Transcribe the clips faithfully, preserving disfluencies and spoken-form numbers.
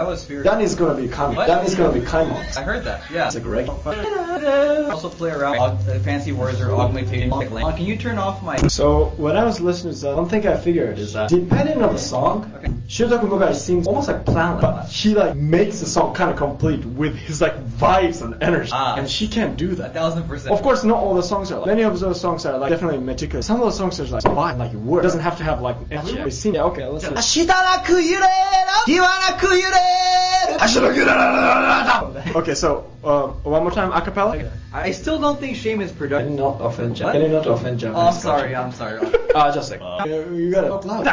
that was fierce. That is gonna be Kaimon. What? That is gonna be Kaimon. I heard that. Yeah. It's like regular. Also play around with uh, fancy words or augmentation. Like, uh, can you turn off my? So when I was listening to that, one thing I figured is that depending on the song, Okay. Shiotaku Mugai seems almost like planless, but he like makes the song kind of complete with his like vibes and energy, Ah. and she can't do A that. thousand percent. Of course, not all the songs are like. Many of those songs are like definitely meticulous. Some of those songs are like vibe, like word. It doesn't have to have like energy. We've seen it. Okay, let's listen. 明日なく揺れる日はなく揺れる明日なく揺れる Okay, so uh, one more time, acapella. I still don't think shame is Can productive. you not offend Japan? What? Can you not offend Japan? Oh, I'm sorry. I'm sorry. Uh, just like uh, you gotta talk loud.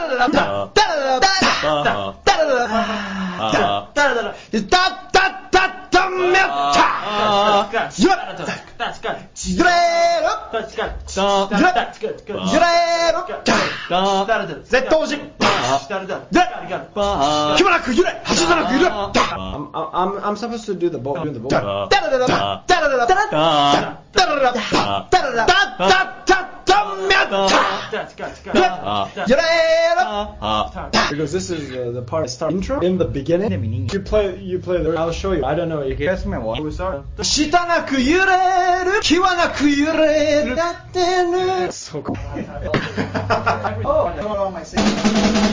That's good. That's good. That's good. Good. Z 同時 I'm, I'm, I'm supposed to do the vocal. Do the vocal. That's good. Good. Because this is uh, the part I start intro in the beginning. You play, you play the. I'll show you. I don't know. You can Pass me my water. we start. 明日なく揺れる日はなく揺れるやってる So cool. Oh,